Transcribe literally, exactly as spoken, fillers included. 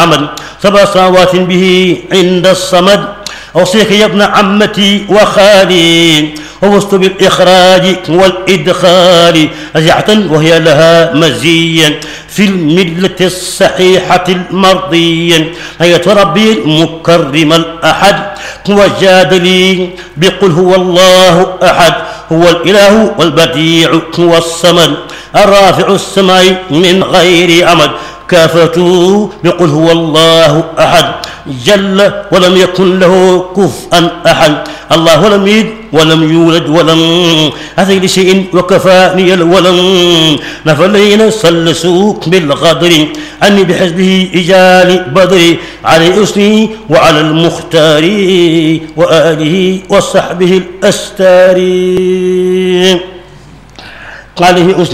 عمد سبع صلوات به عند الصمد. أوصيك يا ابن عمتي وخالي ووسط بالإخراج والإدخال رجعة وهي لها مزيا في الملة الصحيحة المرضية. هيا ربي المكرم الأحد وجاد لي بقل هو الله أحد هو الإله والبديع هو الصمد الرافع السماء من غير عمد. كافته بقل هو الله أحد جل ولم يكن له كفءا أحد. الله لم يلد ولم يولد ولم أتي لشيء وكفاني الولم. نفلين سلسوك بالغدر أني بحزبه إجال بدري على أسني وعلى المختار وآله وصحبه الأستار. قاله